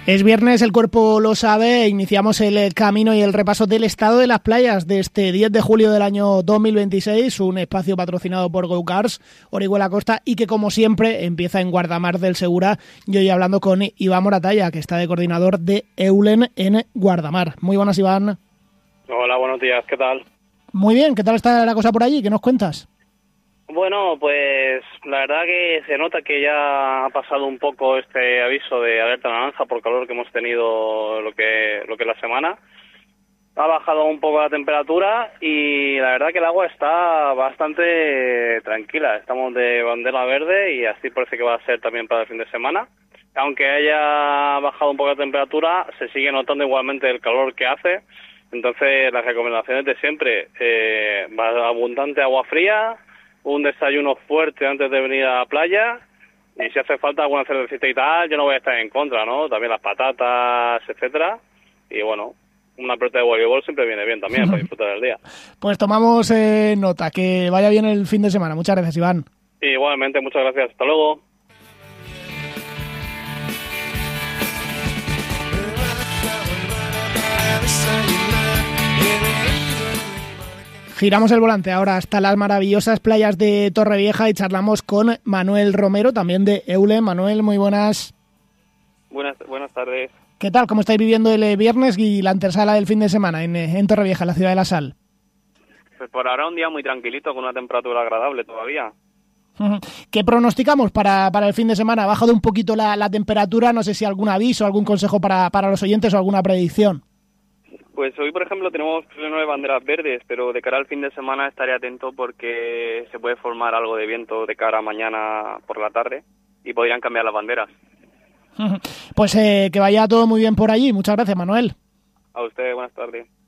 Es viernes, el cuerpo lo sabe, iniciamos el camino y el repaso del estado de las playas de este 10 de julio del año 2026, un espacio patrocinado por GoCars, Orihuela Costa, y que como siempre empieza en Guardamar del Segura, y hoy hablando con Iván Moratalla, que está de coordinador de Eulen en Guardamar. Muy buenas, Iván. Hola, buenos días, ¿qué tal? Muy bien, ¿qué tal está la cosa por allí? ¿Qué nos cuentas? Bueno, pues la verdad que se nota que ya ha pasado un poco este aviso de alerta naranja por calor que hemos tenido lo que es la semana. Ha bajado un poco la temperatura y la verdad que el agua está bastante tranquila. Estamos de bandera verde y así parece que va a ser también para el fin de semana. Aunque haya bajado un poco la temperatura, se sigue notando igualmente el calor que hace. Entonces las recomendaciones de siempre, abundante agua fría, un desayuno fuerte antes de venir a la playa, y si hace falta alguna cervecita y tal, yo no voy a estar en contra, ¿no? También las patatas, etcétera. Y bueno, una pelota de voleibol siempre viene bien también para disfrutar del día. Pues tomamos nota, que vaya bien el fin de semana. Muchas gracias, Iván. Igualmente, muchas gracias. Hasta luego. Giramos el volante ahora hasta las maravillosas playas de Torrevieja y charlamos con Manuel Romero, también de Eulen. Manuel, muy buenas. Buenas tardes. ¿Qué tal? ¿Cómo estáis viviendo el viernes y la antesala del fin de semana en Torrevieja, la ciudad de la sal? Pues por ahora un día muy tranquilito, con una temperatura agradable todavía. ¿Qué pronosticamos para el fin de semana? ¿Ha bajado un poquito la temperatura? No sé si algún aviso, algún consejo para los oyentes o alguna predicción. Pues hoy, por ejemplo, tenemos pleno de banderas verdes, pero de cara al fin de semana estaré atento porque se puede formar algo de viento de cara a mañana por la tarde y podrían cambiar las banderas. Pues que vaya todo muy bien por allí. Muchas gracias, Manuel. A usted, buenas tardes.